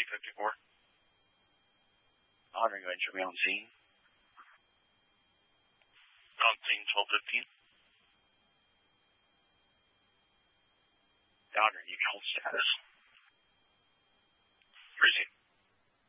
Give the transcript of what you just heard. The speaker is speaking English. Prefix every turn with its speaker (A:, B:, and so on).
A: 1254.
B: Honor, you should be on scene.
A: On scene 1215.
B: Honor, you hold status.
A: Receive.